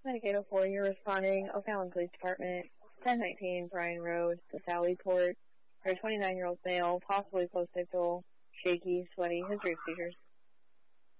Medicaid 04, you're responding, O'Fallon Police Department, 1019 Bryan Road, the Sallyport. You're a 29-year-old male, possibly post-ictal, shaky, sweaty, history of seizures.